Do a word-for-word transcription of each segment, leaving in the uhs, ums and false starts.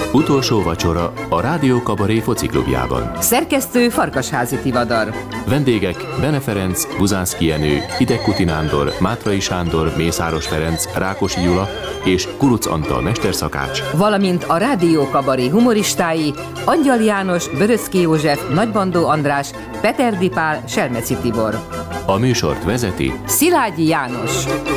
Utolsó vacsora a Rádió Kabaré fociklubjában. Szerkesztő Farkasházi Tivadar. Vendégek Bene Ferenc, Buzánszky Jenő, Hidegkuti Nándor, Mátrai Sándor, Mészáros Ferenc, Rákosi Gyula és Kuruc Antal mesterszakács. Valamint a Rádió Kabaré humoristái Angyal János, Böröczki József, Nagybandó András, Peterdi Pál, Selmeci Tibor. A műsort vezeti Szilágyi János.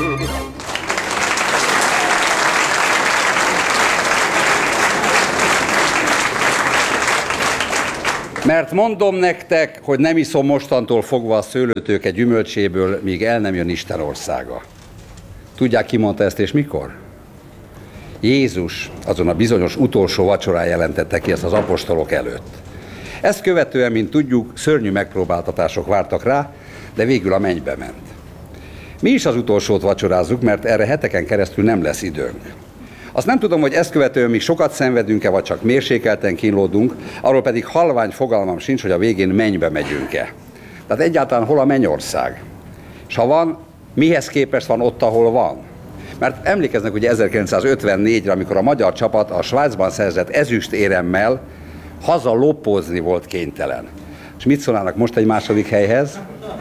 Mert mondom nektek, hogy nem iszom mostantól fogva a szőlőtőke gyümölcséből, míg el nem jön Isten országa. Tudják, ki mondta ezt és mikor? Jézus azon a bizonyos utolsó vacsorán jelentette ki ezt az apostolok előtt. Ezt követően, mint tudjuk, szörnyű megpróbáltatások vártak rá, de végül a mennybe ment. Mi is az utolsót vacsorázzuk, mert erre heteken keresztül nem lesz időnk. Azt nem tudom, hogy ezt követően mi sokat szenvedünk-e, vagy csak mérsékelten kínlódunk, arról pedig halvány fogalmam sincs, hogy a végén mennybe megyünk-e. Tehát egyáltalán hol a mennyország? És ha van, mihez képest van ott, ahol van? Mert emlékeznek ugye ezerkilencszázötvennégyre, amikor a magyar csapat a Svájcban szerzett ezüstéremmel haza lopózni volt kénytelen. És mit szólnának most egy második helyhez?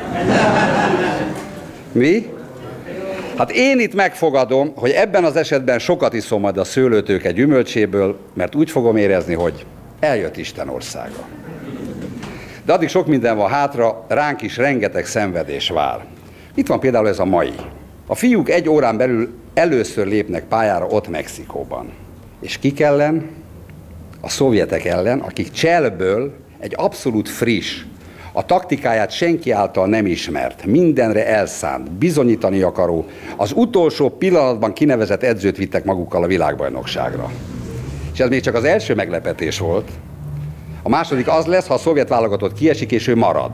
Mi? Hát én itt megfogadom, hogy ebben az esetben sokat iszom majd a szőlőtőke gyümölcséből, mert úgy fogom érezni, hogy eljött Isten országa. De addig sok minden van hátra, ránk is rengeteg szenvedés vár. Itt van például ez a mai. A fiúk egy órán belül először lépnek pályára ott Mexikóban. És kik ellen? A szovjetek ellen, akik cselből egy abszolút friss, a taktikáját senki által nem ismert, mindenre elszánt, bizonyítani akaró, az utolsó pillanatban kinevezett edzőt vittek magukkal a világbajnokságra. És ez még csak az első meglepetés volt. A második az lesz, ha a szovjet válogatott kiesik, és ő marad.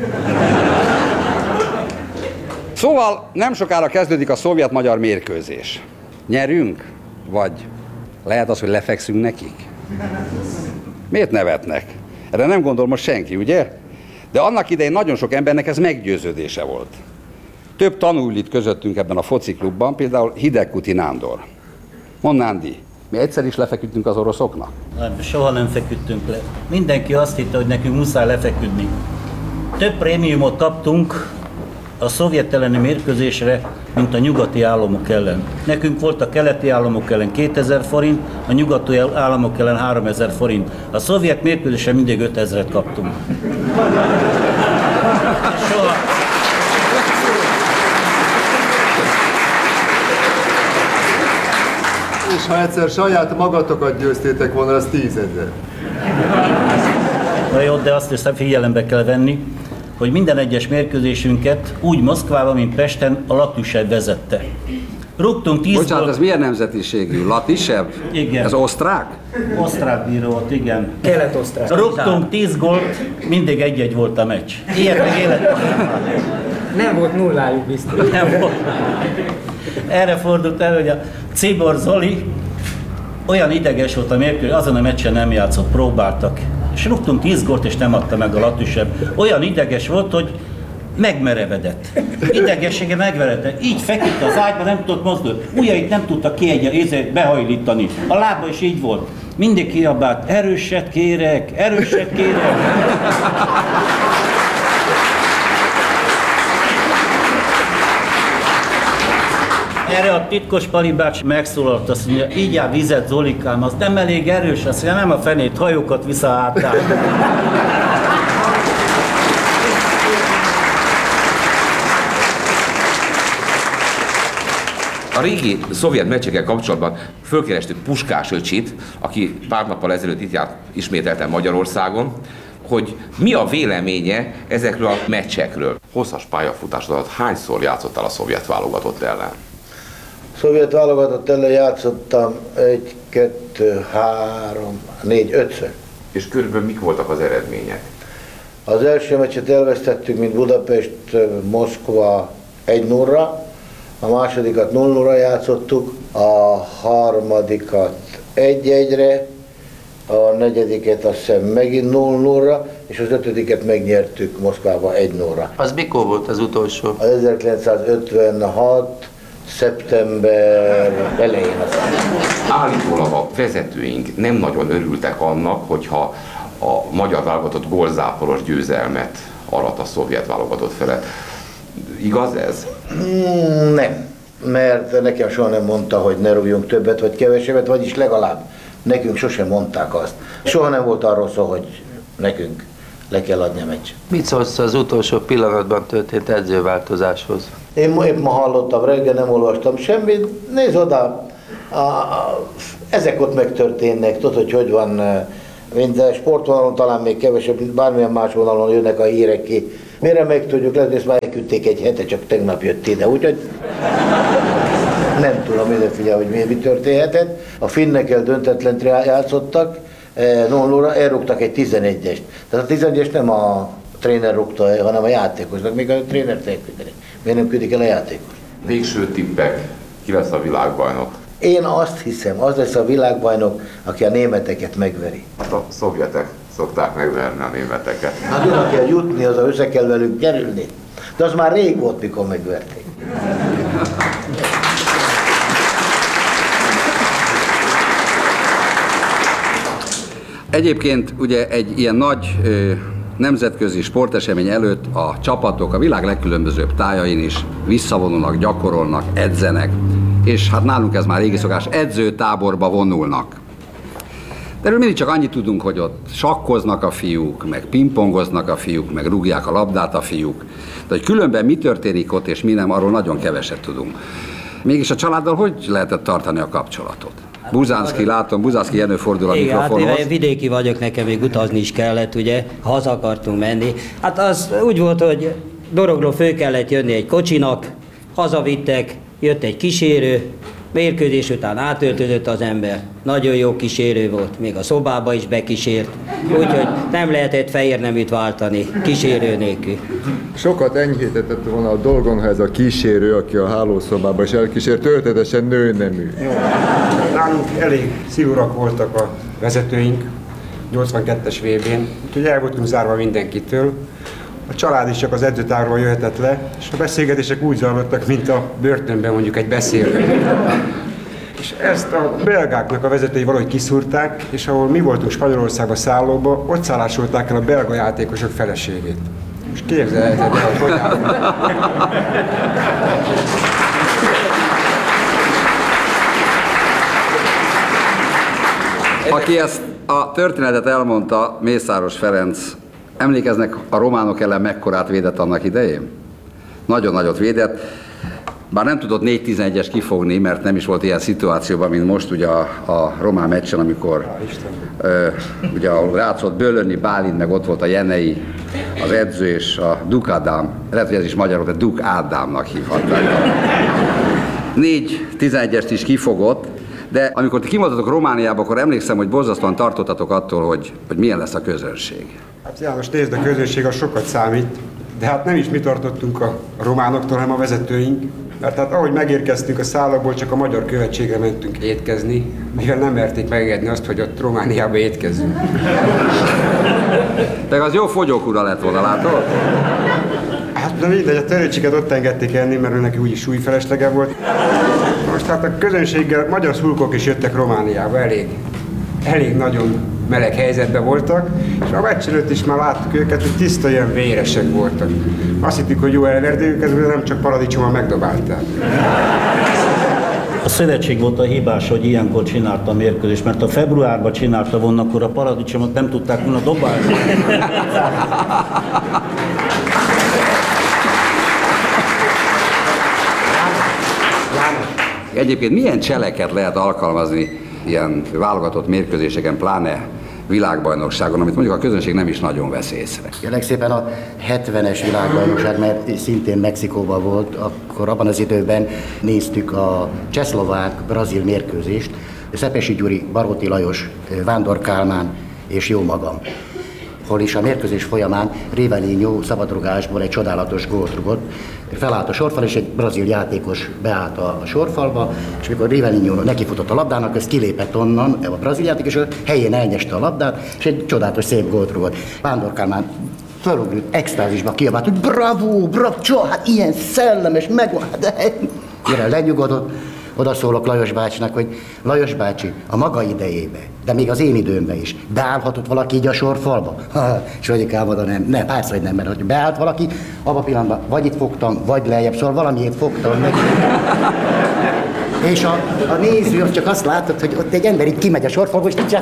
Szóval nem sokára kezdődik a szovjet-magyar mérkőzés. Nyerünk? Vagy lehet az, hogy lefekszünk nekik? Miért nevetnek? Erre nem gondol most senki, ugye? De annak idején nagyon sok embernek ez meggyőződése volt. Több tanul itt közöttünk ebben a fociklubban, például Hidegkuti Nándor. Mondd, Nándi, mi egyszer is lefeküdtünk az oroszoknak? Soha nem feküdtünk le. Mindenki azt hitte, hogy nekünk muszáj lefeküdni. Több prémiumot kaptunk a szovjet elleni mérkőzésre, mint a nyugati államok ellen. Nekünk volt a keleti államok ellen kétezer forint, a nyugati államok ellen háromezer forint. A szovjet mérkőzésre mindig ötezret kaptunk. Soha. És ha egyszer saját magatokat győztétek volna, az tízezer. Na jó, de azt hiszem figyelembe kell venni, hogy minden egyes mérkőzésünket úgy Moszkvában, mint Pesten a Latisev vezette. Rúgtunk tíz Bocsánat, gólt... ez milyen nemzetiségű? Latisev? Igen. Ez osztrák? Osztrák bíró volt, igen. Kelet-osztrák. Rúgtunk tíz gólt, mindig egy-egy volt a meccs. Ilyet meg életben. Nem volt nullájuk biztos. Nem volt. Erre fordult elő, hogy a Cibor Zoli olyan ideges volt a mérkőzés, azon a meccsen nem játszott, próbáltak. És rúgtunk tíz gólt, és nem adta meg a Latisev. Olyan ideges volt, hogy megmerevedett. Idegessége megmerevedett. Így feküdt az ágyban, nem tudott mozdulni. Ujjait nem tudta kiegyenlíteni, behajlítani. A lába is így volt. Mindig kiabált, erőset kérek, erőset kérek. Erre a titkos Pali bácsi megszólalt, azt mondja, így áll vizet, Zolikám, az nem elég erős, azt mondja, nem a fenét, hajókat vissza hátán. A régi szovjet meccsekkel kapcsolatban fölkerestük Puskás öcsit, aki pár nappal ezelőtt itt járt ismételten Magyarországon, hogy mi a véleménye ezekről a meccsekről. Hosszas pályafutásod alatt hányszor játszottál a szovjet válogatott ellen? Szovjet válogatott ellen játszottam egy, kettő, három, négy, ötször. És körülbelül mik voltak az eredmények? Az első meccset elvesztettük, mint Budapest, Moszkva egy nullra, a másodikat nulla nullra játszottuk, a harmadikat egy egyre, a negyediket azt hiszem megint nulla nullra, és az ötödiket megnyertük Moszkvába egy nullra. Az mikor volt az utolsó? Az ezerkilencszázötvenhat. szeptember elején. Állítólag a vezetőink nem nagyon örültek annak, hogyha a magyar válogatott gólzáporos győzelmet arat a szovjet válogatott felett. Igaz ez? Hmm, nem, mert nekem soha nem mondta, hogy ne rúgjunk többet vagy kevesebbet, vagyis legalább nekünk sosem mondták azt. Soha nem volt arról szó, hogy nekünk le kell adni a meccset. Mit szólsz az utolsó pillanatban történt edzőváltozáshoz? Én épp ma hallottam reggel, nem olvastam semmit. Nézd oda, a, a, ezek ott megtörténnek, tudod, hogy hogy van, mint a sportvonalon talán még kevesebb, mint bármilyen más vonalon jönnek a hírek ki. Mire meg tudjuk, lehet, hogy ezt már elküldték egy hete, csak tegnap jött ide, úgyhogy nem tudom, ide figyel, hogy mi, mi történhetett. A finnekkel döntetlent játszottak, nulla nulla, elrúgtak egy tizenegyest. Tehát a tizenegyest nem a tréner rúgta, hanem a játékosnak, még a trénert elküldeni. Miért nem küldik el a játékos? Végső tippek, ki lesz a világbajnok? Én azt hiszem, az lesz a világbajnok, aki a németeket megveri. Hát a szovjetek szokták megverni a németeket. Hát oda kell jutni, az össze kell velük kerülni. De az már rég volt, mikor megverték. Egyébként ugye egy ilyen nagy ö, nemzetközi sportesemény előtt a csapatok a világ legkülönbözőbb tájain is visszavonulnak, gyakorolnak, edzenek, és hát nálunk ez már régi szokás, edzőtáborba vonulnak. De erről mindig csak annyit tudunk, hogy ott sakkoznak a fiúk, meg pingpongoznak a fiúk, meg rúgják a labdát a fiúk. De hogy különben mi történik ott és mi nem, arról nagyon keveset tudunk. Mégis a családdal hogy lehetett tartani a kapcsolatot? Buzánszky, látom, Buzánszky Jenő fordul a igen, mikrofonhoz. Hát én vidéki vagyok, nekem még utazni is kellett, ugye, ha haza akartunk menni. Hát az úgy volt, hogy Dorogló fő kellett jönni egy kocsinak, hazavittek, jött egy kísérő, mérkőzés után átöltözött az ember. Nagyon jó kísérő volt, még a szobába is bekísért, úgyhogy nem lehetett fehér neműt váltani kísérő nélkül. Sokat enyhített volna a dolgon, ha ez a kísérő, aki a hálószobába is elkísért, történetesen nőnemű. Nálunk elég szigorúak voltak a vezetőink nyolcvankettes vé bén, úgyhogy el voltunk zárva mindenkitől. A család is csak az edzőtárról jöhetett le, és a beszélgetések úgy zajlottak, mint a börtönben mondjuk egy beszélő. És ezt a belgáknak a vezetői valahogy kiszúrták, és ahol mi voltunk Spanyolországban szállóba, ott szállásolták el a belga játékosok feleségét. Most képzelheted el, hogy hogy áll. Aki ezt a történetet elmondta, Mészáros Ferenc, emlékeznek, a románok ellen mekkorát védett annak idején? Nagyon nagyot védett, bár nem tudott négy tizenegyes kifogni, mert nem is volt ilyen szituációban, mint most ugye a, a román meccsen, amikor ö, ugye ahol játszott Bölörni Bálint, meg ott volt a Jenei, az edző és a Duk Ádám, lehet, hogy ez is magyarul, de Duk Ádámnak hívhatták. négy tizenegyest is kifogott, de amikor ti kimondtatok Romániába, akkor emlékszem, hogy borzasztóan tartottatok attól, hogy, hogy milyen lesz a közönség. Hát János, nézd, a közönség az sokat számít, de hát nem is mi tartottunk a románoktól, hanem a vezetőink. Mert hát ahogy megérkeztünk a szállóból, csak a magyar követségre mentünk étkezni, mivel nem merték megengedni azt, hogy ott Romániába étkezzünk. De az jó fogyókúra lett volna, látod? Hát de mindegy, a törőcsiket ott engedték enni, mert ő neki úgyis súlyfeleslege volt. Most hát a közönséggel magyar szurkolók is jöttek Romániába, elég, elég nagyon meleg helyzetben voltak, és a meccs előtt is már láttuk őket, hogy tiszta ilyen véresek voltak. Azt hittük, hogy jó elverdi őket, de nem csak paradicsommal megdobálták. A szövetség volt a hibás, hogy ilyenkor csinálta a mérkőzést, mert ha februárban csinálta volna, akkor a paradicsomot nem tudták volna dobálni. Egyébként milyen cseleket lehet alkalmazni ilyen válogatott mérkőzéseken, pláne világbajnokságon, amit mondjuk a közönség nem is nagyon vesz észre? Kérlek szépen a hetvenes világbajnokság, mert szintén Mexikóban volt, akkor abban az időben néztük a csehszlovák-brazil mérkőzést, Szepesi Gyuri, Baróti Lajos, Vándor Kálmán és jó magam. Hol is a mérkőzés folyamán Rivellino szabadrugásból egy csodálatos gólt rugott. Felállt a sorfal, és egy brazil játékos beállt a sorfalba, és mikor Rivellino nekifutott a labdának, ez kilépett onnan, a brazil játékos, és helyén elnyeste a labdát, és egy csodálatos szép gólt rugott. Vándor Kálmán felugrott, extázisba kiabált, hogy bravo, bravo, csó, hát ilyen szellemes, megvan, de Mire lenyugodott, oda szólok Lajos bácsinak, hogy Lajos bácsi, a maga idejébe, de még az én időmben is, beállhatott valaki így a sorfalba? És Rogyikám oda nem, nem, persze, hogy nem, mert hogy beállt valaki, abban a pillanatban vagy itt fogtam, vagy lejjebb, szóval valamiért fogtam meg. És a, a néző az csak azt látott, hogy ott egy ember így kimegy a sorfalba, és így csak...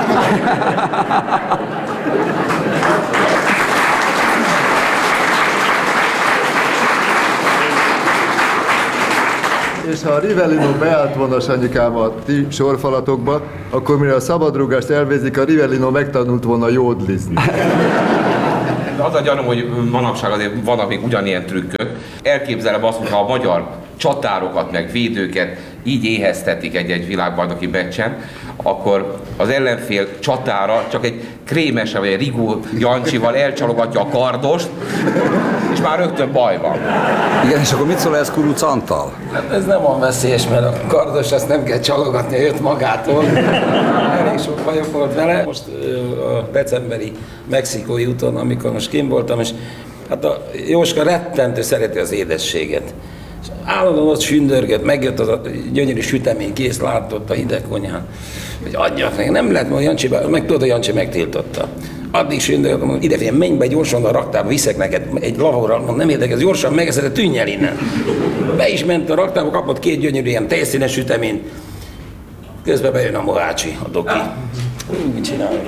És ha a Rivellino beállt volna, Sanyikám, a ti sorfalatokba, akkor mire a szabadrúgást elvégzik, a Rivellino megtanult volna jódlizni. Az a gyanúm, hogy manapság azért vannak még ugyanilyen trükkök. Elképzelem azt, hogy ha a magyar csatárokat, meg védőket így éheztetik egy-egy világbajnoki meccsen, akkor az ellenfél csatára csak egy krémese vagy egy Rigó Jancsival elcsalogatja a kardost, és már rögtön baj van. Igen, és akkor mit szól ez Kuruc Antal? Hát ez nem olyan veszélyes, mert a kardos ezt nem kell csalogatni, jött magától. Elég sok bajok volt vele. Most a decemberi mexikói úton, amikor most kint voltam, és hát a Jóska rettentő szereti az édességet. És állandóan ott sündörgött, megjött az a gyönyörű sütemény, kész, látott a hideg konyhán, hogy adjak neki. Nem lehet, mert Jancsi, meg tudod, hogy Jancsi megtiltotta. Addig sündörgött, mondom, ide figyelj, menj be gyorsan a raktárba, viszek neked egy lavorral, mondom, nem érdekes, gyorsan megeszed, de tűnj el innen. Be is ment a raktárba, kapott két gyönyörű ilyen tejszínes süteményt. Közben bejön a Mohácsi, a doki. Mit csinálni?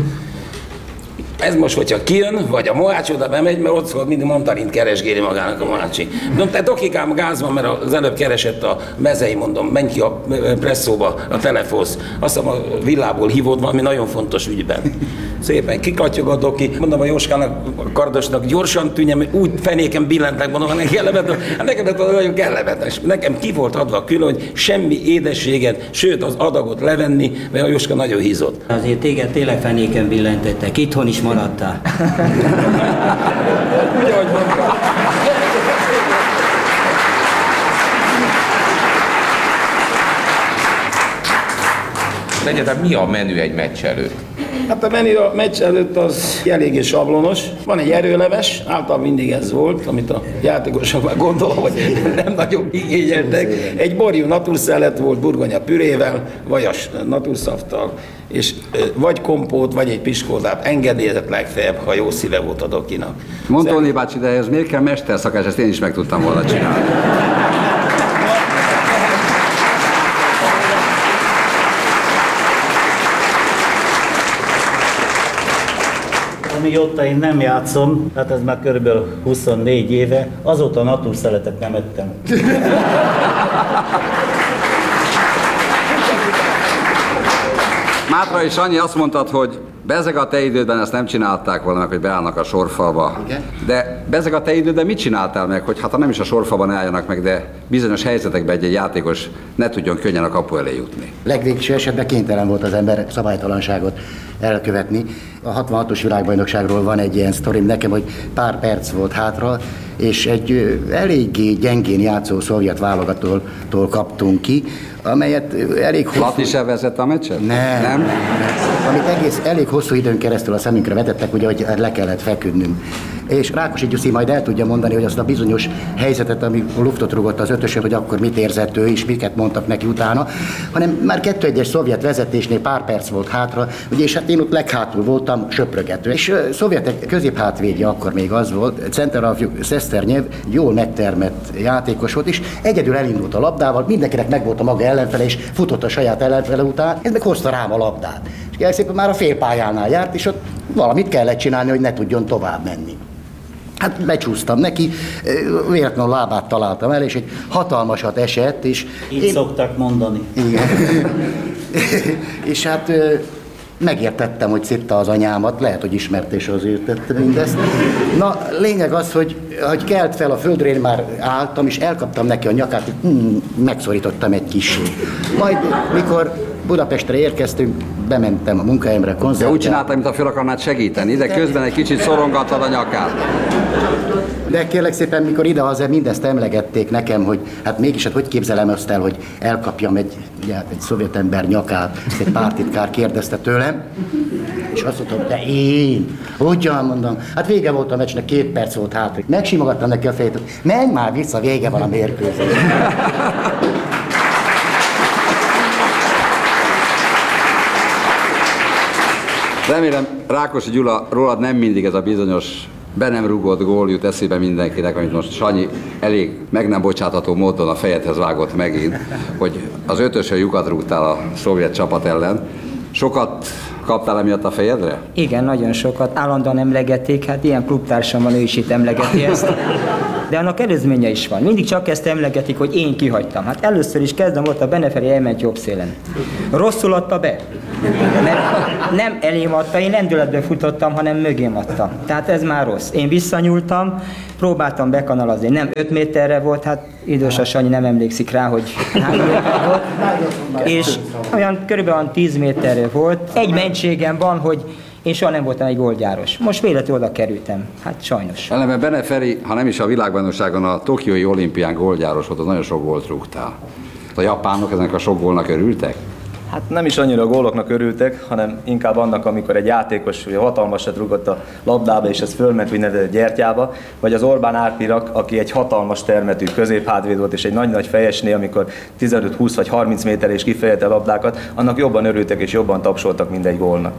Ez most, hogyha kijön, vagy a Mohácsi oda bemegy, mert ott szokott mindig mandarint keresgéli magának a Mohácsi. Mondom, te dokikám, gáz van, mert az előbb keresett a mezei, mondom, menj ki a presszóba, a telefonsz. Azt hiszem a villából hívott valami nagyon fontos ügyben. Szépen kikatyog a doki, mondom a Jóskának, a kardosnak, gyorsan tűnjem, úgy fenéken billentek, mondom, nekem kellemetlen, hát nekem lett nagyon kellemetlen. Nekem ki volt adva a külön, hogy semmi édességet, sőt az adagot levenni, mert a Jóska nagyon hízott. Azért téged tényleg fenéken billentettek, itthon is maradtál. Úgy, ahogy mondtam. Egyáltalán mi a menü egy meccs előtt? Hát a menü a meccs előtt az eléggé sablonos. Van egy erőleves, általában mindig ez volt, amit a játékosok már gondolom, hogy nem nagyon igényeltek. Egy borjú naturszelet volt burgonya pürével, vajas naturszaftal, és vagy kompót, vagy egy piskódát engedélyezett legfeljebb, ha jó szíve volt a dokinak. Mondtóni bácsi, de ez miért kell mesterszakás? Ezt én is meg tudtam volna csinálni. Amióta én nem játszom, hát ez már körülbelül huszonnégy éve, azóta naturszeletet nem ettem. Mátra és Sanyi, azt mondtad, hogy bezeg a te idődben ezt nem csinálták volna meg, hogy beállnak a sorfalba. Igen? De bezeg a te idődben mit csináltál meg, hogy hát ha nem is a sorfalban álljanak meg, de bizonyos helyzetekben egy, egy játékos ne tudjon könnyen a kapu elé jutni? Legvégső esetben kénytelen volt az ember szabálytalanságot elkövetni. A hatvanhatos világbajnokságról van egy ilyen sztorim nekem, hogy pár perc volt hátra, és egy eléggé gyengén játszó szovjet válogatótól kaptunk ki, amelyet elég hosszú... Lati se vezette a meccset? Nem, nem, nem. Amit egész elég hosszú időn keresztül a szemünkre vetettek, ugye, hogy le kellett feküdnünk. És Rákosi Gyuszi majd el tudja mondani, hogy azt a bizonyos helyzetet, ami luftot rúgott az ötösön, hogy akkor mit érzett ő, és miket mondtak neki utána, hanem már kettő egyes szovjet vezetésnél pár perc volt hátra, ugye, és hát én ott leghátul voltam, söprögető. És uh, szovjetek középhátvédje akkor még az volt, Centerafjuk Szeszternyev jól megtermett játékos volt, és egyedül elindult a labdával, mindenkinek megvolt a maga ellenfele, és futott a saját ellenfele után, ez meg hozta rám a labdát. És szépen már a félpályánál járt, és ott valamit kellett csinálni, hogy ne tudjon tovább menni. Hát becsúsztam neki, véletlenül lábát találtam el, és egy hatalmasat esett, és... Így én... szokták mondani. Igen. És hát megértettem, hogy szitta az anyámat, lehet, hogy ismert és azért tette mindezt. Na, lényeg az, hogy, hogy kelt fel a földre, én már álltam, és elkaptam neki a nyakát, hmm, megszorítottam egy kissé. Majd, mikor Budapestre érkeztünk, bementem a munkahelyemre, koncertre. De úgy csináltam, mint a föl akarnád segíteni, de közben egy kicsit szorongattad a nyakát. De kérlek szépen, mikor idehaza mindezt emlegették nekem, hogy hát mégis, hát hogy képzelem azt el, hogy elkapjam egy, ugye, egy szovjetember nyakát, ezt egy pártitkár kérdezte tőlem, és azt mondtam, de én, Ugyan mondom, hát vége volt a meccsnek, két perc volt hátra. Megsimogattam neki a fejét, menj már vissza, vége van a mérkőzés. Remélem, Rákosi Gyula, rólad nem mindig ez a bizonyos be nem rúgott gól jut eszébe mindenkinek, amit most Sanyi elég meg nem bocsátható módon a fejedhez vágott megint, hogy az ötösön lyukat rúgtál a szovjet csapat ellen. Sokat kaptál emiatt a fejedre? Igen, nagyon sokat. Állandóan emlegették, hát ilyen klubtársam van, ő is itt emlegeti ezt. De annak előzménye is van. Mindig csak ezt emlegetik, hogy én kihagytam. Hát először is kezdem, ott a Beneferi elment jobb szélen. Rosszul adta be. Mert nem elém adta, én lendületbe futottam, hanem mögém adtam. Tehát ez már rossz. Én visszanyúltam, próbáltam bekanalazni. Nem öt méterre volt, hát idős a Sanyi nem emlékszik rá, hogy hány méter volt. És olyan körülbelül tíz méterre volt. Egy mentségem van, hogy én soha nem voltam egy gólgyáros. Most véletlenül oda kerültem. Hát sajnos. Ellenben Beneferi, ha nem is a világbajnokságon, a tokiói olimpián gólgyáros volt, nagyon sok gólt rúgtál. A japánok ennek a sok gólnak örültek? Hát nem is annyira a góloknak örültek, hanem inkább annak, amikor egy játékos hatalmasat rúgott a labdába, és ez fölment úgynevezett gyertyába, vagy az Orbán Árpirak, aki egy hatalmas termetű középhátvéd volt, és egy nagy-nagy fejesnél, amikor tizenöt, húsz vagy harminc méterre is kifejelte labdákat, annak jobban örültek és jobban tapsoltak mindegy gólnak.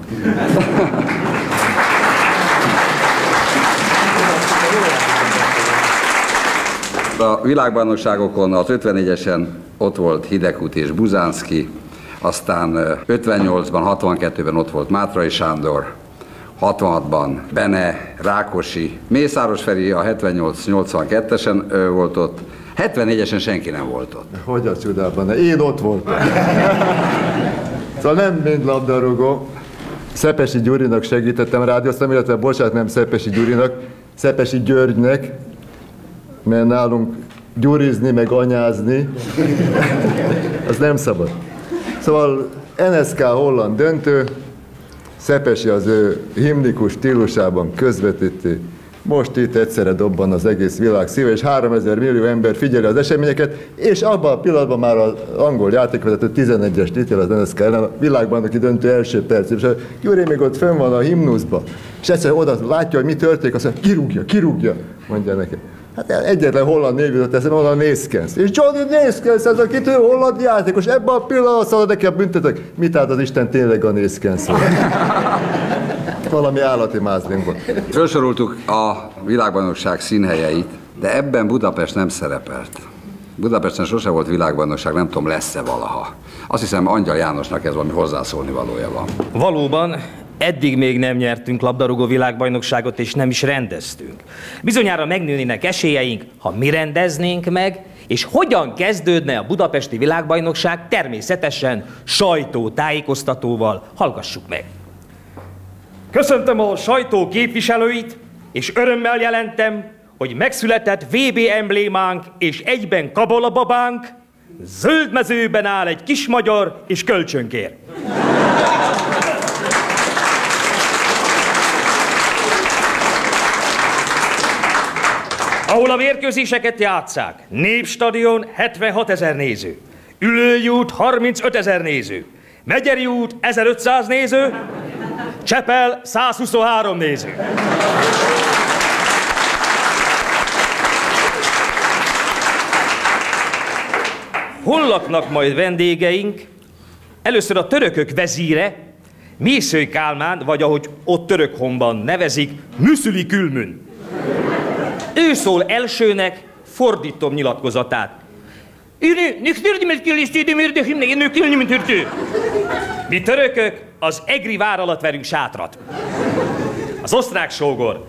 A világbajnokságokon az ötvennégyesen ott volt Hidegkút és Buzánszky, aztán ötvennyolcban, hatvankettőben ott volt Mátrai Sándor, hatvanhatban Bene, Rákosi, Mészáros Feri a hetvennyolc nyolcvankettesen volt ott, hetvennégyesen senki nem volt ott. Hogy a csodában? Én ott voltam. Szóval nem mind labdarúgó. Szepesi Gyurinak segítettem, rádióztam, illetve bocsánat, nem Szepesi Gyurinak, Szepesi Györgynek, mert nálunk gyurizni, meg anyázni, az nem szabad. Szóval en es ká holland döntő, Szepesi az ő himnikus stílusában közvetíti. Most itt egyszerre dobban az egész világ szíve, és háromezer millió ember figyeli az eseményeket, és abban a pillanatban már az angol játékvezető tizenegyest ítél az en es ká ellen, a világbajnoki döntő első perc, és a Gyuri még ott fönn van a himnuszba, és egyszerűen oda látja, hogy mi történik, azt mondja, kirúgja, kirúgja, mondja neki. Hát egyetlen holland név jutott ezen, onnan Nészkensz. És Johnny Nészkensz, ez a kitű holland játékos, ebben a pillanatban szalad neki a büntetek. Mit állt az Isten tényleg a Nészkensz? Valami állati mázling volt. Felsoroltuk a világbajnokság színhelyeit, de ebben Budapest nem szerepelt. Budapesten sose volt világbajnokság, nem tudom, lesz-e valaha. Azt hiszem, Angyal Jánosnak ez valami hozzászólni valója van. Valóban, eddig még nem nyertünk labdarúgó világbajnokságot, és nem is rendeztünk. Bizonyára megnőnének esélyeink, ha mi rendeznénk meg, és hogyan kezdődne a budapesti világbajnokság? Természetesen sajtótájékoztatóval. Hallgassuk meg! Köszöntöm a sajtó képviselőit, és örömmel jelentem, hogy megszületett vé bé emblémánk és egyben kabolababánk, zöld mezőben áll egy kis magyar és kölcsönkér. Ahol a mérkőzéseket játsszák, Népstadion hetvenhat ezer néző, Ülői út harmincöt ezer néző, Megyeri út ezerötszáz néző, Csepel százhuszonhárom néző. Hol laknak majd vendégeink? Először a törökök vezíre, Mészöly Kálmán, vagy ahogy ott Törökhomban nevezik, Müszüli Külmün. Ő szól elsőnek, fordítom nyilatkozatát. Mi törökök az egri vár alatt verünk sátrat. Az osztrák sógor.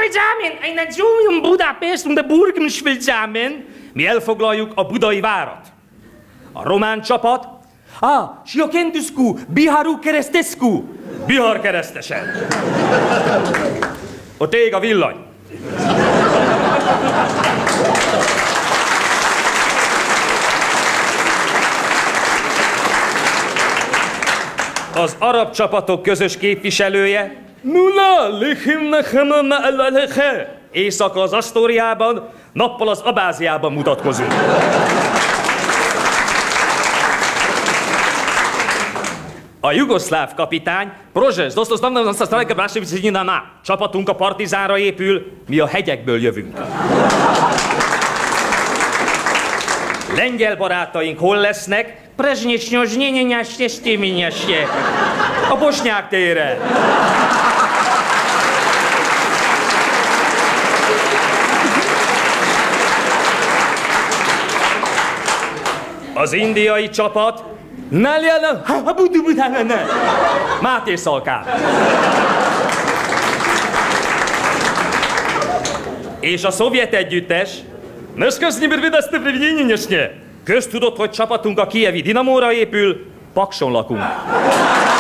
Mi elfoglaljuk a budai várat. A román csapat. Ah, Siokendusku, Biharu Keresztescu. Bihar keresztesen. Ott ég a villany. Az arab csapatok közös képviselője éjszaka az Asztóriában, nappal az Abáziában mutatkozunk. A jugoszláv kapitány, Prozsesz, na csapatunk a Partizánra épül, mi a hegyekből jövünk. Lengyel barátaink hol lesznek? A Bosnyák tére. Az indiai csapat Máté Szalkán. És a szovjet együttes köztudott, hogy csapatunk a kijevi Dinamóra épül, Pakson lakunk.